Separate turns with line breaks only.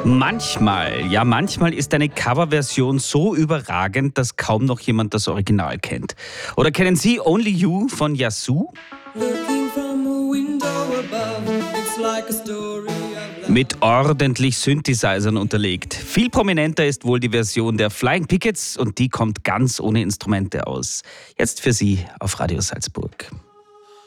Manchmal ist eine Coverversion so überragend, dass kaum noch jemand das Original kennt. Oder kennen Sie Only You von Yazoo?
Looking from a window above, it's like a story of love.
Mit ordentlich Synthesizern unterlegt. Viel prominenter ist wohl die Version der Flying Pickets und die kommt ganz ohne Instrumente aus. Jetzt für Sie auf Radio Salzburg.